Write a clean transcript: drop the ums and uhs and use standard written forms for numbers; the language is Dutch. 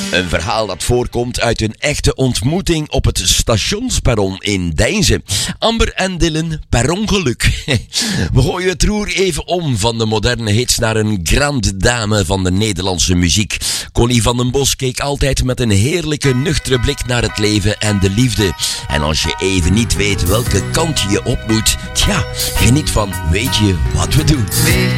Een verhaal dat voorkomt uit een echte ontmoeting op het stationsperron in Deinze. Amber en Dylan per ongeluk. We gooien het roer even om van de moderne hits naar een grande dame van de Nederlandse muziek. Connie van den Bos keek altijd met een heerlijke, nuchtere blik naar het leven en de liefde. En als je even niet weet welke kant je op moet, tja, geniet van Weet je wat we doen?